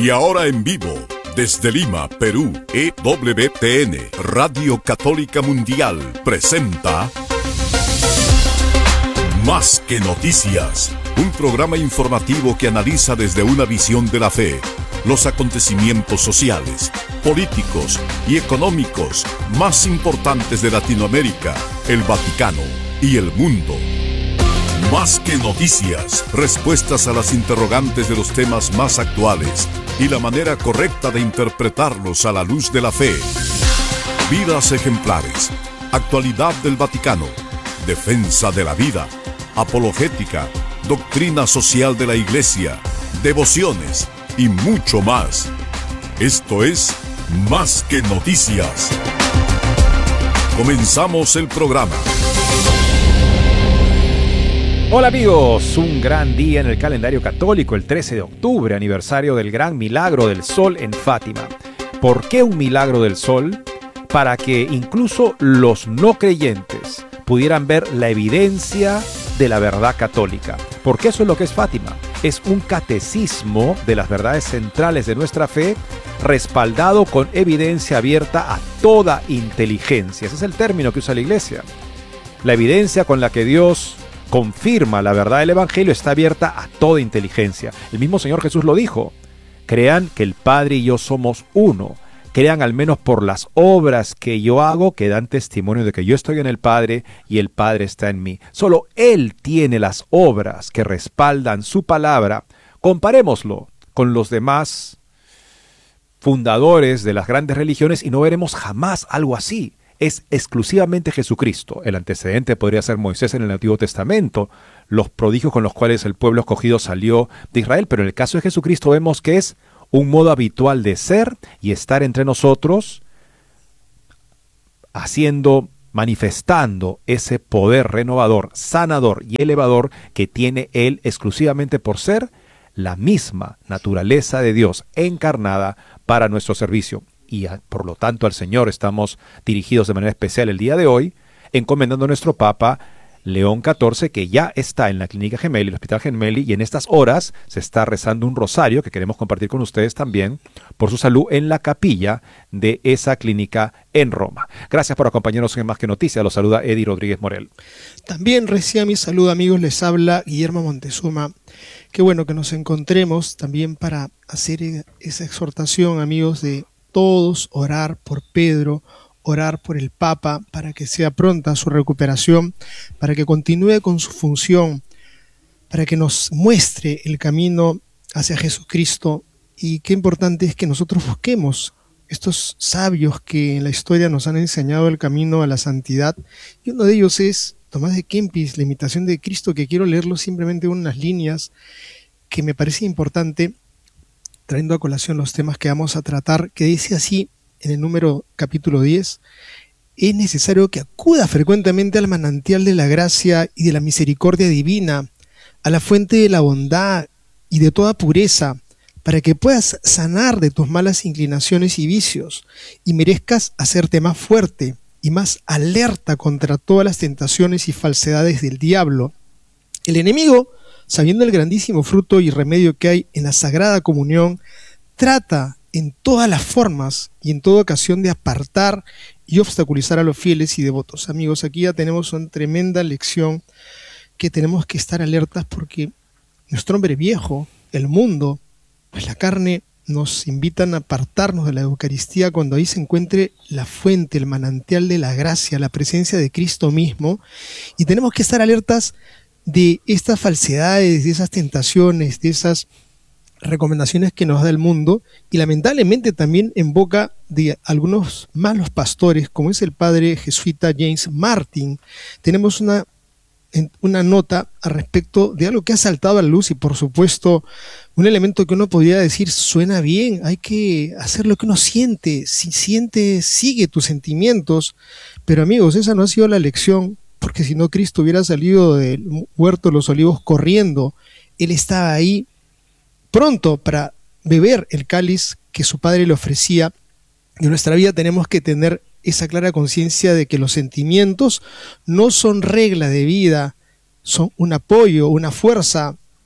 Y ahora en vivo, desde Lima, Perú, EWTN, Radio Católica Mundial, presenta Más que Noticias, un programa informativo que analiza desde una visión de la fe los acontecimientos sociales, políticos y económicos más importantes de Latinoamérica, el Vaticano y el mundo. Más que noticias, respuestas a las interrogantes de los temas más actuales y la manera correcta de interpretarlos a la luz de la fe. Vidas ejemplares, actualidad del Vaticano, defensa de la vida, apologética, doctrina social de la Iglesia, devociones y mucho más. Esto es Más que Noticias. Comenzamos el programa. Hola amigos, un gran día en el calendario católico, el 13 de octubre, aniversario del gran milagro del sol en Fátima. ¿Por qué un milagro del sol? Para que incluso los no creyentes pudieran ver la evidencia de la verdad católica. Porque eso es lo que es Fátima. Es un catecismo de las verdades centrales de nuestra fe, respaldado con evidencia abierta a toda inteligencia. Ese es el término que usa la Iglesia. La evidencia con la que Dios confirma la verdad del Evangelio está abierta a toda inteligencia. El mismo Señor Jesús lo dijo. Crean que el Padre y yo somos uno. Crean al menos por las obras que yo hago, que dan testimonio de que yo estoy en el Padre y el Padre está en mí. Solo Él tiene las obras que respaldan su palabra. Comparémoslo con los demás fundadores de las grandes religiones y no veremos jamás algo así. Es exclusivamente Jesucristo. El antecedente podría ser Moisés en el Antiguo Testamento, los prodigios con los cuales el pueblo escogido salió de Israel, pero en el caso de Jesucristo vemos que es un modo habitual de ser y estar entre nosotros, manifestando ese poder renovador, sanador y elevador que tiene Él exclusivamente por ser la misma naturaleza de Dios encarnada para nuestro servicio. Y por lo tanto al Señor estamos dirigidos de manera especial el día de hoy, encomendando a nuestro Papa León XIV, que ya está en la Clínica Gemelli, el Hospital Gemelli, y en estas horas se está rezando un rosario que queremos compartir con ustedes también por su salud en la capilla de esa clínica en Roma. Gracias por acompañarnos en Más que Noticias. Los saluda Eddie Rodríguez Morel. También reciba mi saludo, amigos. Les habla Guillermo Montezuma. Qué bueno que nos encontremos también para hacer esa exhortación, amigos, de todos orar por Pedro, orar por el Papa para que sea pronta su recuperación, para que continúe con su función, para que nos muestre el camino hacia Jesucristo. Y qué importante es que nosotros busquemos estos sabios que en la historia nos han enseñado el camino a la santidad. Y uno de ellos es Tomás de Kempis, La imitación de Cristo, que quiero leerlo simplemente unas líneas que me parece importante, trayendo a colación los temas que vamos a tratar, que dice así en el número capítulo 10, es necesario que acuda frecuentemente al manantial de la gracia y de la misericordia divina, a la fuente de la bondad y de toda pureza, para que puedas sanar de tus malas inclinaciones y vicios, y merezcas hacerte más fuerte y más alerta contra todas las tentaciones y falsedades del diablo. El enemigo, sabiendo el grandísimo fruto y remedio que hay en la Sagrada Comunión, trata en todas las formas y en toda ocasión de apartar y obstaculizar a los fieles y devotos. Amigos, aquí ya tenemos una tremenda lección que tenemos que estar alertas porque nuestro hombre viejo, el mundo, pues la carne, nos invitan a apartarnos de la Eucaristía cuando ahí se encuentre la fuente, el manantial de la gracia, la presencia de Cristo mismo, y tenemos que estar alertas de estas falsedades, de esas tentaciones, de esas recomendaciones que nos da el mundo, y lamentablemente también en boca de algunos malos pastores, como es el padre jesuita James Martin. Tenemos una nota al respecto de algo que ha saltado a la luz y por supuesto un elemento que uno podría decir suena bien, hay que hacer lo que uno siente, si siente, sigue tus sentimientos, pero amigos, esa no ha sido la lección, porque si no Cristo hubiera salido del huerto de los olivos corriendo. Él estaba ahí pronto para beber el cáliz que su Padre le ofrecía. En nuestra vida tenemos que tener esa clara conciencia de que los sentimientos no son regla de vida, son un apoyo, una fuerza,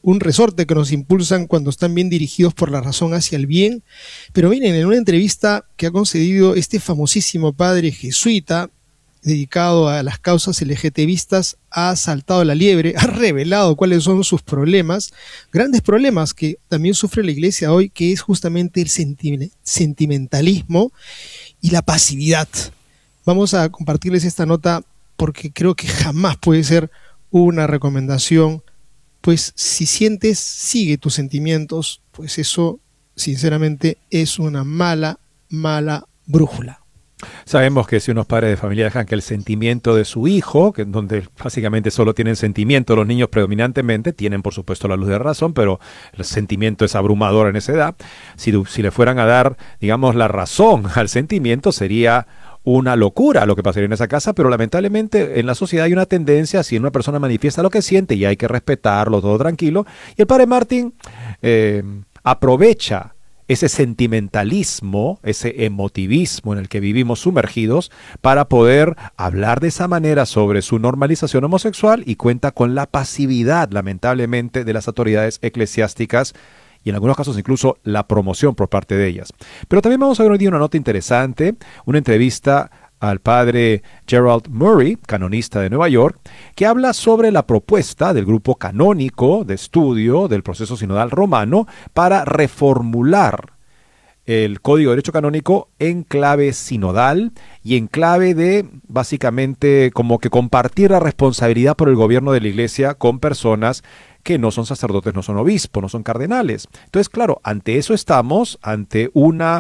un resorte que nos impulsan cuando están bien dirigidos por la razón hacia el bien. Pero miren, en una entrevista que ha concedido este famosísimo padre jesuita dedicado a las causas LGTBistas, ha saltado la liebre, ha revelado cuáles son sus problemas, grandes problemas que también sufre la iglesia hoy, que es justamente el sentimentalismo y la pasividad. Vamos a compartirles esta nota porque creo que jamás puede ser una recomendación, pues si sientes, sigue tus sentimientos, pues eso sinceramente es una mala brújula. Sabemos que si unos padres de familia dejan que el sentimiento de su hijo, que donde básicamente solo tienen sentimiento los niños predominantemente, tienen por supuesto la luz de razón, pero el sentimiento es abrumador en esa edad. Si le fueran a dar, digamos, la razón al sentimiento, sería una locura lo que pasaría en esa casa, pero lamentablemente en la sociedad hay una tendencia, si una persona manifiesta lo que siente y hay que respetarlo, todo tranquilo, y el padre Martín aprovecha ese sentimentalismo, ese emotivismo en el que vivimos sumergidos para poder hablar de esa manera sobre su normalización homosexual y cuenta con la pasividad, lamentablemente, de las autoridades eclesiásticas y en algunos casos incluso la promoción por parte de ellas. Pero también vamos a ver hoy día una nota interesante, una entrevista al padre Gerald Murray, canonista de Nueva York, que habla sobre la propuesta del grupo canónico de estudio del proceso sinodal romano para reformular el Código de Derecho Canónico en clave sinodal y en clave de, básicamente, como que compartir la responsabilidad por el gobierno de la Iglesia con personas que no son sacerdotes, no son obispos, no son cardenales. Entonces, claro, ante eso estamos, ante una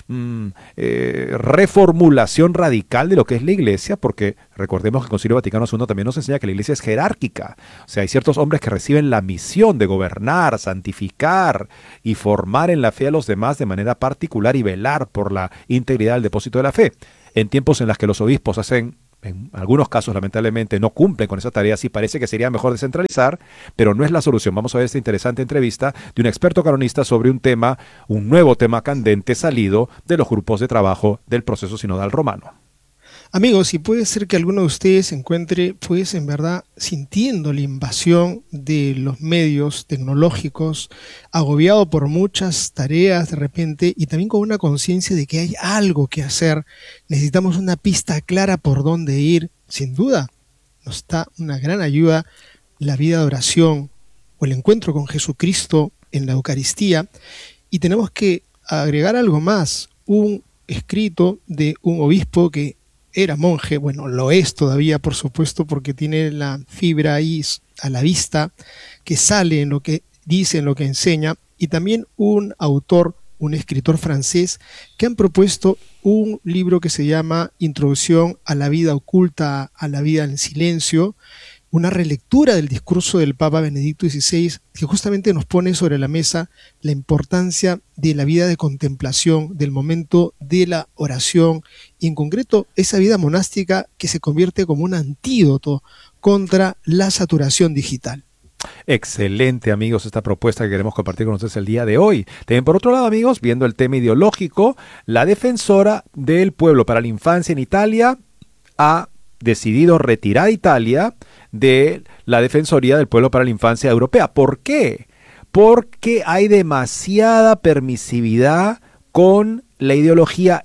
reformulación radical de lo que es la Iglesia, porque recordemos que el Concilio Vaticano II también nos enseña que la Iglesia es jerárquica. O sea, hay ciertos hombres que reciben la misión de gobernar, santificar y formar en la fe a los demás de manera particular y velar por la integridad del depósito de la fe. En tiempos en los que los obispos hacen, en algunos casos lamentablemente no cumplen con esa tarea, sí parece que sería mejor descentralizar, pero no es la solución. Vamos a ver esta interesante entrevista de un experto canonista sobre un tema, un nuevo tema candente salido de los grupos de trabajo del proceso sinodal romano. Amigos, y puede ser que alguno de ustedes se encuentre, pues en verdad, sintiendo la invasión de los medios tecnológicos, agobiado por muchas tareas de repente y también con una conciencia de que hay algo que hacer. Necesitamos una pista clara por dónde ir. Sin duda, nos da una gran ayuda la vida de oración o el encuentro con Jesucristo en la Eucaristía. Y tenemos que agregar algo más, un escrito de un obispo que era monje, bueno, lo es todavía, por supuesto, porque tiene la fibra ahí a la vista, que sale en lo que dice, en lo que enseña, y también un autor, un escritor francés, que han propuesto un libro que se llama Introducción a la vida oculta, a la vida en silencio, una relectura del discurso del Papa Benedicto XVI, que justamente nos pone sobre la mesa la importancia de la vida de contemplación, del momento de la oración, y en concreto esa vida monástica que se convierte como un antídoto contra la saturación digital. Excelente, amigos, esta propuesta que queremos compartir con ustedes el día de hoy. También, por otro lado, amigos, viendo el tema ideológico, la defensora del pueblo para la infancia en Italia ha decidido retirar a Italia de la Defensoría del Pueblo para la Infancia Europea. ¿Por qué? Porque hay demasiada permisividad con la ideología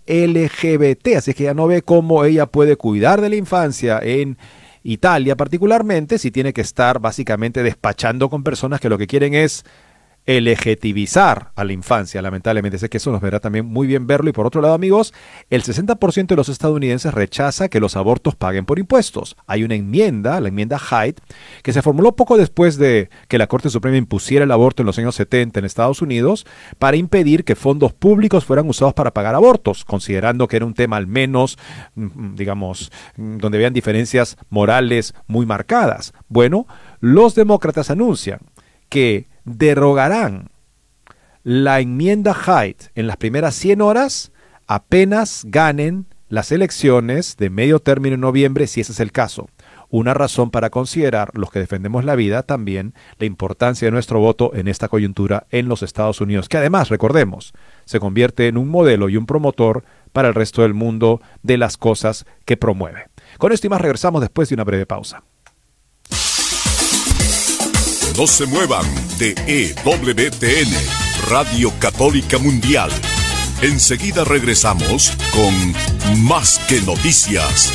LGBT, así que ella no ve cómo ella puede cuidar de la infancia en Italia particularmente, si tiene que estar básicamente despachando con personas que lo que quieren es LGTBizar a la infancia. Lamentablemente sé que eso nos verá también muy bien verlo. Y por otro lado, amigos, el 60% de los estadounidenses rechaza que los abortos paguen por impuestos. Hay una enmienda, la enmienda Hyde, que se formuló poco después de que la Corte Suprema impusiera el aborto en los años 70 en Estados Unidos para impedir que fondos públicos fueran usados para pagar abortos, considerando que era un tema al menos, digamos, donde vean diferencias morales muy marcadas. Bueno, los demócratas anuncian que derogarán la enmienda Hyde en las primeras 100 horas apenas ganen las elecciones de medio término en noviembre, si ese es el caso. Una razón para considerar, los que defendemos la vida, también la importancia de nuestro voto en esta coyuntura en los Estados Unidos, que además, recordemos, se convierte en un modelo y un promotor para el resto del mundo de las cosas que promueve. Con esto y más regresamos después de una breve pausa. No se muevan de EWTN, Radio Católica Mundial. Enseguida regresamos con Más que Noticias.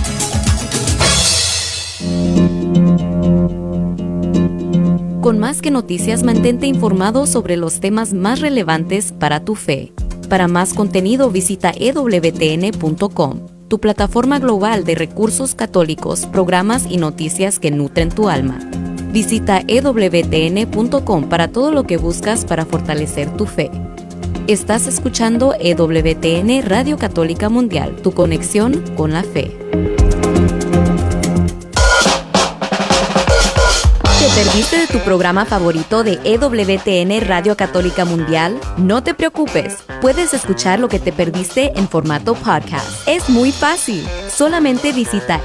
Con Más que Noticias, mantente informado sobre los temas más relevantes para tu fe. Para más contenido, visita ewtn.com, tu plataforma global de recursos católicos, programas y noticias que nutren tu alma. Visita ewtn.com para todo lo que buscas para fortalecer tu fe. Estás escuchando EWTN Radio Católica Mundial, tu conexión con la fe. ¿Te perdiste de tu programa favorito de EWTN Radio Católica Mundial? No te preocupes, puedes escuchar lo que te perdiste en formato podcast. Es muy fácil. Solamente visita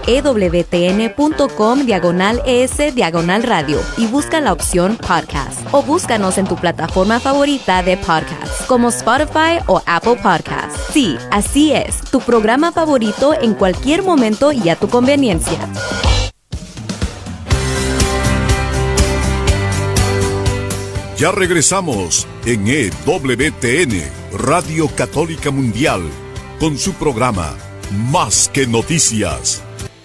ewtn.com/es/radio y busca la opción podcast. O búscanos en tu plataforma favorita de podcast, como Spotify o Apple Podcasts. Sí, así es, tu programa favorito en cualquier momento y a tu conveniencia. Ya regresamos en EWTN, Radio Católica Mundial, con su programa Más que Noticias.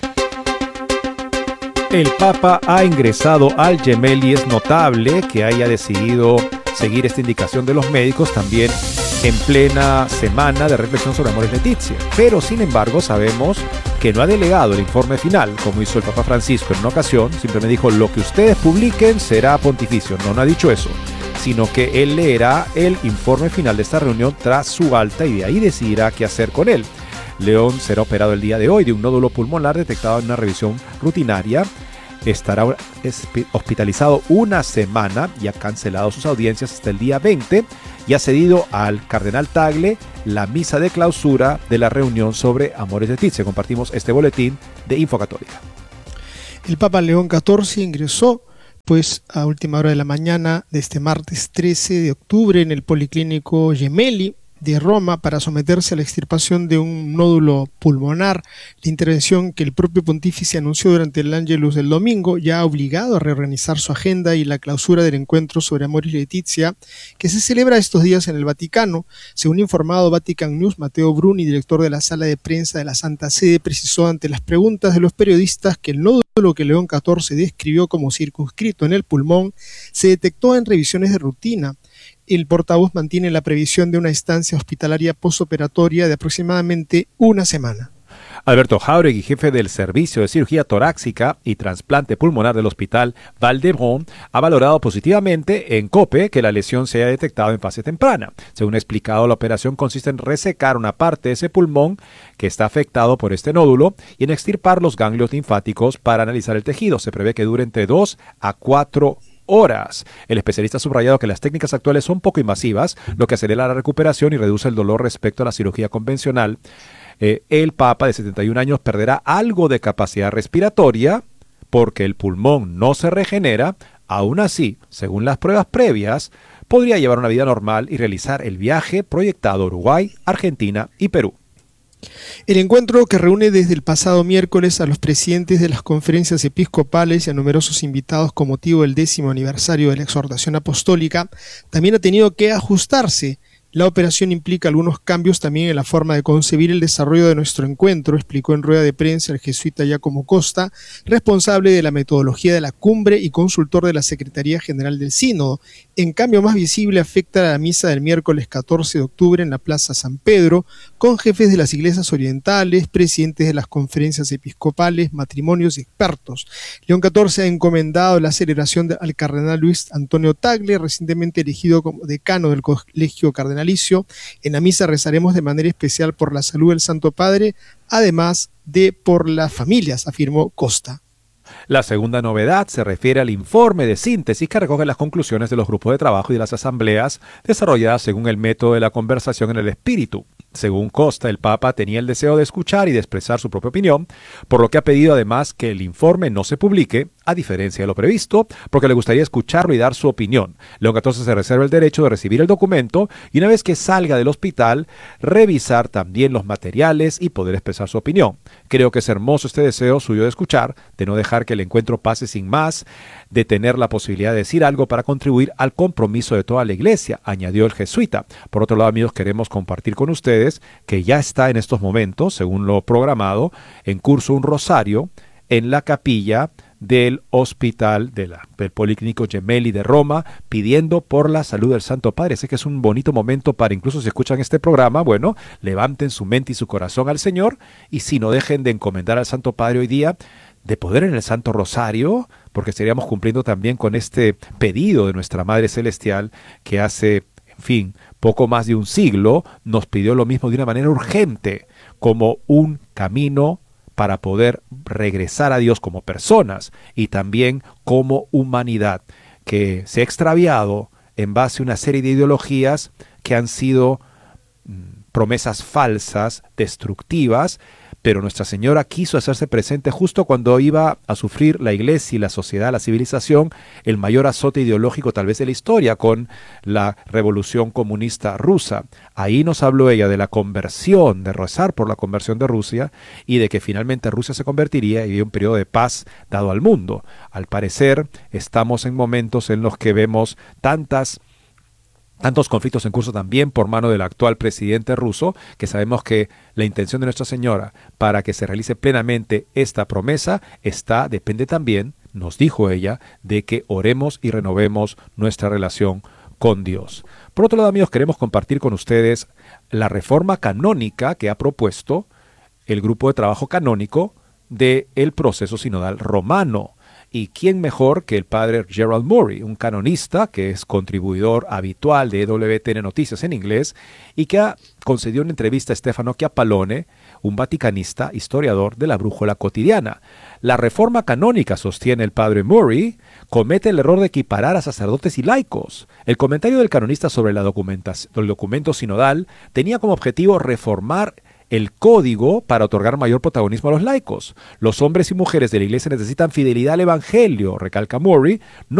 El Papa ha ingresado al Gemelli. Es notable que haya decidido seguir esta indicación de los médicos también en plena semana de reflexión sobre Amoris Laetitia. Pero, sin embargo, sabemos que no ha delegado el informe final, como hizo el Papa Francisco en una ocasión. Simplemente dijo, lo que ustedes publiquen será pontificio. No ha dicho eso, sino que él leerá el informe final de esta reunión tras su alta y de ahí decidirá qué hacer con él. León será operado el día de hoy de un nódulo pulmonar detectado en una revisión rutinaria. Estará hospitalizado una semana y ha cancelado sus audiencias hasta el día 20 y ha cedido al cardenal Tagle la misa de clausura de la reunión sobre Amoris Laetitia. Compartimos este boletín de Info Católica. El Papa León XIV ingresó a última hora de la mañana de este martes 13 de octubre en el Policlínico Gemelli de Roma para someterse a la extirpación de un nódulo pulmonar. La intervención que el propio pontífice anunció durante el Ángelus del domingo ya ha obligado a reorganizar su agenda y la clausura del encuentro sobre Amoris Laetitia, que se celebra estos días en el Vaticano. Según informado Vatican News, Matteo Bruni, director de la sala de prensa de la Santa Sede, precisó ante las preguntas de los periodistas que el nódulo que León XIV describió como circunscrito en el pulmón se detectó en revisiones de rutina. El portavoz mantiene la previsión de una estancia hospitalaria postoperatoria de aproximadamente una semana. Alberto Jáuregui, jefe del Servicio de Cirugía Torácica y Trasplante Pulmonar del Hospital Vall d'Hebron, ha valorado positivamente en COPE que la lesión se haya detectado en fase temprana. Según ha explicado, la operación consiste en resecar una parte de ese pulmón que está afectado por este nódulo y en extirpar los ganglios linfáticos para analizar el tejido. Se prevé que dure entre 2 a 4 horas. El especialista ha subrayado que las técnicas actuales son poco invasivas, lo que acelera la recuperación y reduce el dolor respecto a la cirugía convencional. El Papa de 71 años perderá algo de capacidad respiratoria porque el pulmón no se regenera. Aún así, según las pruebas previas, podría llevar una vida normal y realizar el viaje proyectado a Uruguay, Argentina y Perú. El encuentro, que reúne desde el pasado miércoles a los presidentes de las conferencias episcopales y a numerosos invitados con motivo del 10º aniversario de la exhortación apostólica, también ha tenido que ajustarse. La operación implica algunos cambios también en la forma de concebir el desarrollo de nuestro encuentro, explicó en rueda de prensa el jesuita Giacomo Costa, responsable de la metodología de la cumbre y consultor de la Secretaría General del Sínodo. En cambio, más visible afecta a la misa del miércoles 14 de octubre en la Plaza San Pedro, con jefes de las iglesias orientales, presidentes de las conferencias episcopales, matrimonios y expertos. León XIV ha encomendado la celebración al cardenal Luis Antonio Tagle, recientemente elegido como decano del Colegio Cardenalicio. En la misa rezaremos de manera especial por la salud del Santo Padre, además de por las familias, afirmó Costa. La segunda novedad se refiere al informe de síntesis que recoge las conclusiones de los grupos de trabajo y de las asambleas desarrolladas según el método de la conversación en el espíritu. Según Costa, el Papa tenía el deseo de escuchar y de expresar su propia opinión, por lo que ha pedido además que el informe no se publique a diferencia de lo previsto, porque le gustaría escucharlo y dar su opinión. León 14 se reserva el derecho de recibir el documento y una vez que salga del hospital, revisar también los materiales y poder expresar su opinión. Creo que es hermoso este deseo suyo de escuchar, de no dejar que el encuentro pase sin más, de tener la posibilidad de decir algo para contribuir al compromiso de toda la iglesia, añadió el jesuita. Por otro lado, amigos, queremos compartir con ustedes que ya está en estos momentos, según lo programado, en curso un rosario en la capilla del hospital del Policlínico Gemelli de Roma, pidiendo por la salud del Santo Padre. Sé que es un bonito momento para, incluso si escuchan este programa, bueno, levanten su mente y su corazón al Señor, y si no dejen de encomendar al Santo Padre hoy día, de poder en el Santo Rosario, porque estaríamos cumpliendo también con este pedido de nuestra Madre Celestial, que hace, en fin, poco más de un siglo, nos pidió lo mismo de una manera urgente, como un camino para poder regresar a Dios como personas y también como humanidad, que se ha extraviado en base a una serie de ideologías que han sido promesas falsas, destructivas, pero Nuestra Señora quiso hacerse presente justo cuando iba a sufrir la iglesia y la sociedad, la civilización, el mayor azote ideológico tal vez de la historia, con la revolución comunista rusa. Ahí nos habló ella de la conversión, de rezar por la conversión de Rusia y de que finalmente Rusia se convertiría y había un periodo de paz dado al mundo. Al parecer, estamos en momentos en los que vemos tantos conflictos en curso también por mano del actual presidente ruso, que sabemos que la intención de Nuestra Señora para que se realice plenamente esta promesa depende también, nos dijo ella, de que oremos y renovemos nuestra relación con Dios. Por otro lado, amigos, queremos compartir con ustedes la reforma canónica que ha propuesto el grupo de trabajo canónico del proceso sinodal romano. ¿Y quién mejor que el padre Gerald Murray, un canonista que es contribuidor habitual de EWTN Noticias en inglés y que ha concedido una entrevista a Stefano Chiappalone, un vaticanista, historiador de la Brújula Cotidiana? La reforma canónica, sostiene el padre Murray, comete el error de equiparar a sacerdotes y laicos. El comentario del canonista sobre el documento sinodal tenía como objetivo reformar el código para otorgar mayor protagonismo a los laicos. Los hombres y mujeres de la iglesia necesitan fidelidad al evangelio, recalca Murray, no